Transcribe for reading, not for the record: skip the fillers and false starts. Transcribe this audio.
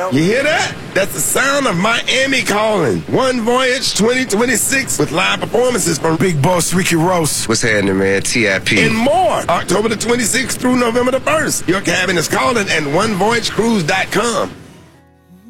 know. You hear that? That's the sound of Miami calling. One Voyage 2026 with live performances from Big Boss Ricky Ross. What's happening, man? TIP. and more. October the 26th through November the 1st. Your cabin is calling and OneVoyageCruise.com.